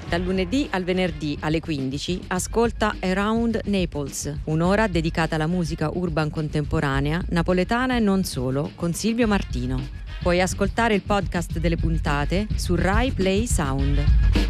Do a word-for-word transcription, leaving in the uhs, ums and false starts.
Dal lunedì al venerdì alle quindici ascolta Around Naples, un'ora dedicata alla musica urban contemporanea, napoletana e non solo, con Silvio Martino. Puoi ascoltare il podcast delle puntate su Rai Play Sound.